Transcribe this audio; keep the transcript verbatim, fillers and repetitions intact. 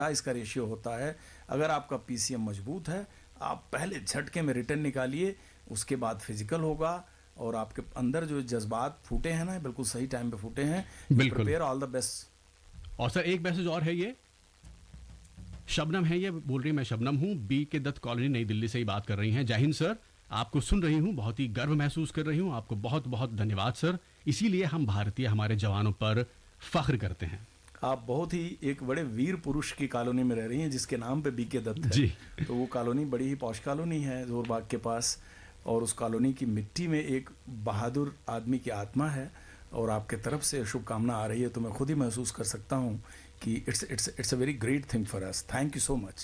इसका रेशियो होता है। अगर आपका पीसीएम मजबूत है, आप पहले झटके में रिटर्न निकालिए, उसके बाद फिजिकल होगा और आपके अंदर जो जज्बात फूटे हैं ना, बिल्कुल सही टाइम पे फूटे हैं। बिल्कुल। Prepare, all the best. और सर एक मैसेज और है, ये शबनम है, ये बोल रही है मैं शबनम हूँ, बी के दत्त कॉलोनी नई दिल्ली से ही बात कर रही हैं। जय हिंद सर, आपको सुन रही हूँ, बहुत ही गर्व महसूस कर रही हूँ, आपको बहुत बहुत धन्यवाद सर। इसीलिए हम भारतीय हमारे जवानों पर फख्र करते हैं। आप बहुत ही एक बड़े वीर पुरुष की कॉलोनी में रह रही हैं जिसके नाम पे बी के दत्त है जी। तो वो कॉलोनी बड़ी ही पौष कॉलोनी है जोरबाग के पास, और उस कॉलोनी की मिट्टी में एक बहादुर आदमी की आत्मा है और आपके तरफ से शुभकामना आ रही है, तो मैं खुद ही महसूस कर सकता हूँ कि it's it's it's a very great thing for us. Thank you so much.